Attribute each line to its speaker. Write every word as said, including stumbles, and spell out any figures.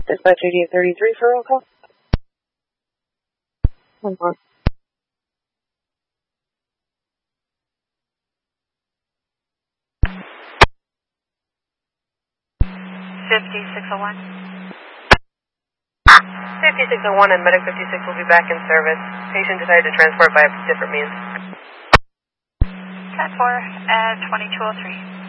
Speaker 1: Dispatch eighty-eight thirty-three for roll call. One more.
Speaker 2: fifty-six oh one.
Speaker 1: fifty-six oh one and Medic fifty-six will be back in service. Patient decided to transport by a different means.
Speaker 2: ten four at twenty-two oh three.